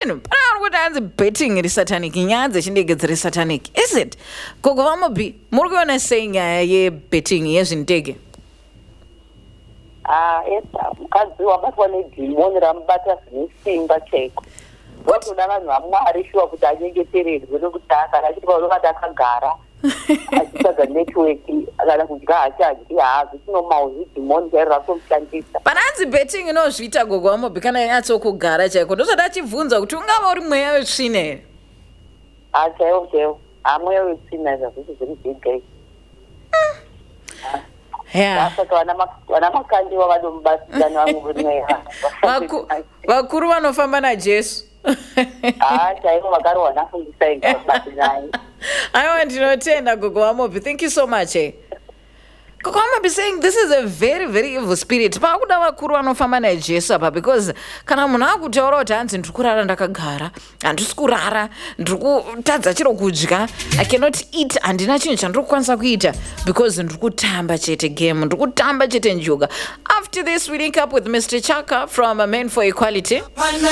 zvinhu pano kuti hanzi betting iri satanic, nyaya dzechindege dziri satanic. Is it? Gogo Vamobi, muri kuona sei nyaya yebetting yezvindege? Esa mukadzi wabatwa nedhimoni ramubata zvine simba chaiko. Votoda vanhu vaMwari shuwa kuti anyengetererwe nokuti kana achiti paunongati akagara achitsvaga netiweki kana kudya hachadyi zvisinomawo zvidhimoni chairo rakumushandisa. Pana hanzi betting inozviita Gogo Vamobi kana inyatsokugara chaiko. Ndozvada achibvunza kuti ungava uri mweya wetsvina here? Chaivo mweya wetsvina zvazvisi zviri zvegai. Saka vana makandiwa vanomubatsirana vamuvimweya vakuru vanofamba naJesu. Chaivo vakarohwa nafundisa ikabati naye. Aiwa, ndinotenda Gogo Vamobi. Thank you so much. Gogo Vamobi saying this is a very, very evil spirit. Paakuda vakuru vanofamba naJesu apa, because kana munhu akutaura kuti hanzi ndiri kurara ndakagara, handisi kurara, ndiri kutadza chiro kudya, I cannot eat, handina chinhu chandiri kukwanisa kuita because ndiri kutamba chete game, ndiri kutamba chete njuga. After this, we link up with Mr. Chaka from Men for Equality.